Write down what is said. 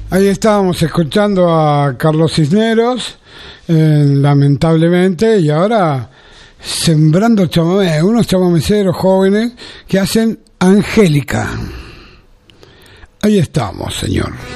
Ahí estábamos escuchando a Carlos Cisneros, lamentablemente, y ahora sembrando chamamé, unos chamameceros jóvenes que hacen Angélica. Ahí estamos, señor.